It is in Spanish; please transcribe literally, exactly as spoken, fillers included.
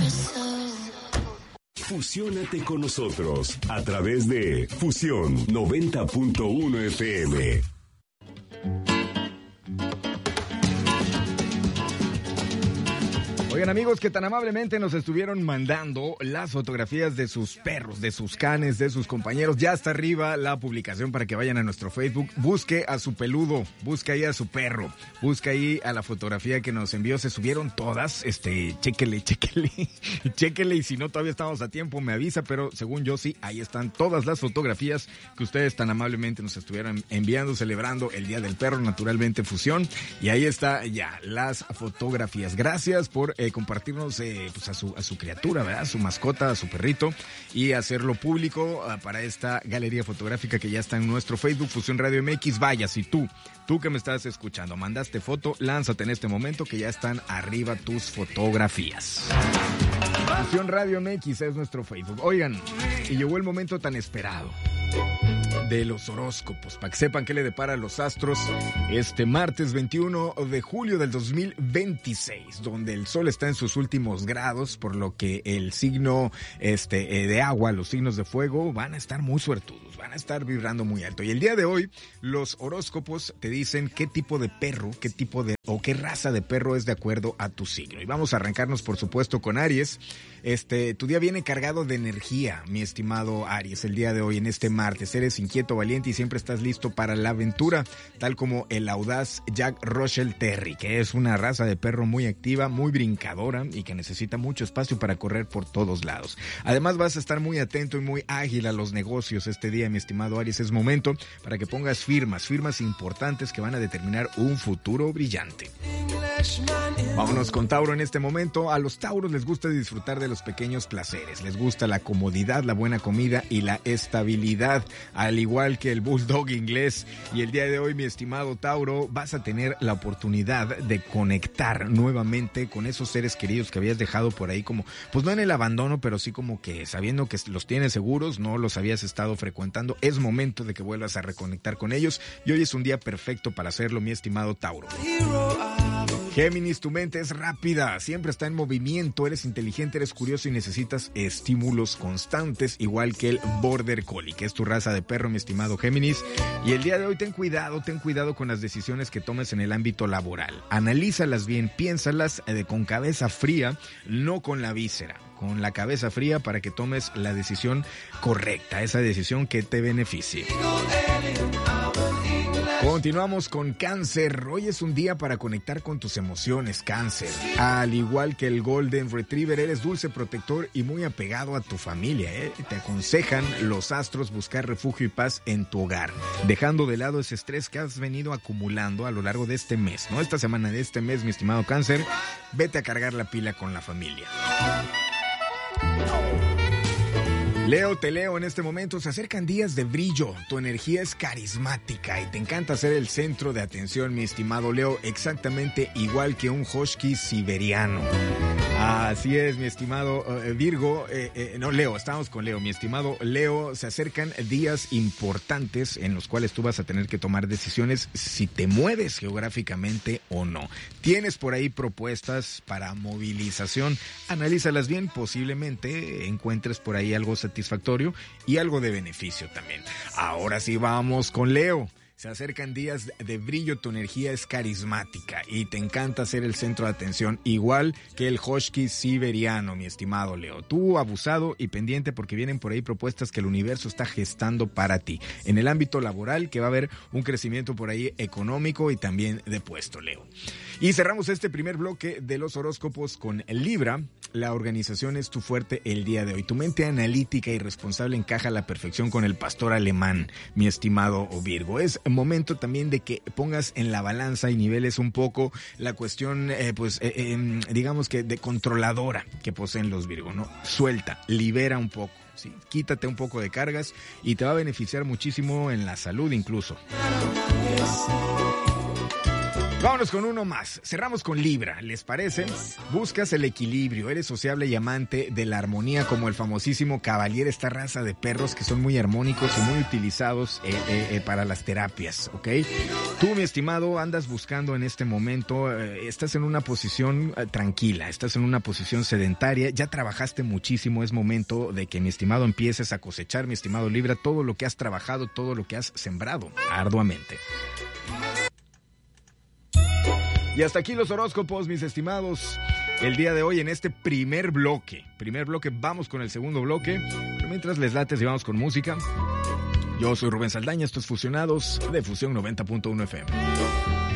Fusiónate con nosotros a través de Fusión noventa punto uno F M. Oigan, amigos, que tan amablemente nos estuvieron mandando las fotografías de sus perros, de sus canes, de sus compañeros. Ya está arriba la publicación para que vayan a nuestro Facebook. Busque a su peludo, busque ahí a su perro, busque ahí a la fotografía que nos envió. Se subieron todas, este, chéquele, chéquele, chéquele. Y si no, todavía estamos a tiempo, me avisa, pero según yo sí, ahí están todas las fotografías que ustedes tan amablemente nos estuvieron enviando, celebrando el Día del Perro, naturalmente Fusión. Y ahí está ya las fotografías. Gracias por Eh, compartirnos eh, pues a su a su criatura, ¿verdad? A su mascota, a su perrito, y hacerlo público uh, para esta galería fotográfica que ya está en nuestro Facebook, Fusión Radio M X. Vaya, si tú, tú que me estás escuchando, mandaste foto, lánzate en este momento que ya están arriba tus fotografías. Fusión Radio M X es nuestro Facebook. Oigan, y llegó el momento tan esperado de los horóscopos, para que sepan qué le depara a los astros este martes veintiuno de julio del dos mil veintiséis, donde el sol está en sus últimos grados, por lo que el signo este, de agua, los signos de fuego, van a estar muy suertudos, van a estar vibrando muy alto. Y el día de hoy, los horóscopos te dicen qué tipo de perro, qué tipo de, o qué raza de perro es de acuerdo a tu signo. Y vamos a arrancarnos, por supuesto, con Aries. Este, tu día viene cargado de energía, mi estimado Aries, el día de hoy, en este martes. Eres inquieto, valiente y siempre estás listo para la aventura, tal como el audaz Jack Russell Terrier, que es una raza de perro muy activa, muy brincadora y que necesita mucho espacio para correr por todos lados. Además, vas a estar muy atento y muy ágil a los negocios este día, mi estimado Aries. Es momento para que pongas firmas, firmas importantes que van a determinar un futuro brillante. Vámonos con Tauro en este momento. A los Tauros les gusta disfrutar de los pequeños placeres, les gusta la comodidad, la buena comida y la estabilidad, al igual que el bulldog inglés. Y el día de hoy, mi estimado Tauro, vas a tener la oportunidad de conectar nuevamente con esos seres queridos que habías dejado por ahí, como, pues no en el abandono, pero sí como que sabiendo que los tienes seguros, no los habías estado frecuentando. Es momento de que vuelvas a reconectar con ellos y hoy es un día perfecto para hacerlo, mi estimado Tauro. Géminis, tu mente es rápida, siempre está en movimiento, eres inteligente, eres curioso y necesitas estímulos constantes, igual que el Border Collie, que es tu raza de perro, mi estimado Géminis. Y el día de hoy ten cuidado, ten cuidado con las decisiones que tomes en el ámbito laboral. Analízalas bien, piénsalas eh, con cabeza fría, no con la víscera. Con la cabeza fría para que tomes la decisión correcta, esa decisión que te beneficie. Continuamos con Cáncer. Hoy es un día para conectar con tus emociones, Cáncer. Al igual que el Golden Retriever, eres dulce, protector y muy apegado a tu familia, ¿eh? Te aconsejan los astros buscar refugio y paz en tu hogar, dejando de lado ese estrés que has venido acumulando a lo largo de este mes, ¿no? Esta semana de este mes, mi estimado Cáncer, vete a cargar la pila con la familia. Leo, te leo en este momento. Se acercan días de brillo, tu energía es carismática y te encanta ser el centro de atención, mi estimado Leo, exactamente igual que un husky siberiano. Así es, mi estimado uh, Virgo, eh, eh, no, Leo, estamos con Leo, mi estimado Leo. Se acercan días importantes en los cuales tú vas a tener que tomar decisiones si te mueves geográficamente o no. Tienes por ahí propuestas para movilización, analízalas bien, posiblemente encuentres por ahí algo satisfactorio y algo de beneficio también. Ahora sí vamos con Leo. Se acercan días de brillo, tu energía es carismática y te encanta ser el centro de atención, igual que el husky siberiano, mi estimado Leo. Tú abusado y pendiente porque vienen por ahí propuestas que el universo está gestando para ti. En el ámbito laboral, que va a haber un crecimiento por ahí económico y también de puesto, Leo. Y cerramos este primer bloque de los horóscopos con Libra. La organización es tu fuerte el día de hoy. Tu mente analítica y responsable encaja a la perfección con el pastor alemán, mi estimado Virgo. Es momento también de que pongas en la balanza y niveles un poco la cuestión, eh, pues, eh, eh, digamos que de controladora que poseen los Virgo, ¿no? Suelta, libera un poco, ¿sí? Quítate un poco de cargas y te va a beneficiar muchísimo en la salud incluso. Vámonos con uno más. Cerramos con Libra, ¿les parece? Buscas el equilibrio, eres sociable y amante de la armonía como el famosísimo Cavalier, esta raza de perros que son muy armónicos y muy utilizados eh, eh, eh, para las terapias, ¿ok? Tú, mi estimado, andas buscando en este momento, eh, estás en una posición eh, tranquila, estás en una posición sedentaria, ya trabajaste muchísimo, es momento de que, mi estimado, empieces a cosechar, mi estimado Libra, todo lo que has trabajado, todo lo que has sembrado arduamente. Y hasta aquí los horóscopos, mis estimados. El día de hoy en este primer bloque. Primer bloque, vamos con el segundo bloque. Pero mientras les lates y vamos con música. Yo soy Rubén Saldaña, estos Fusionados de Fusión noventa punto uno F M.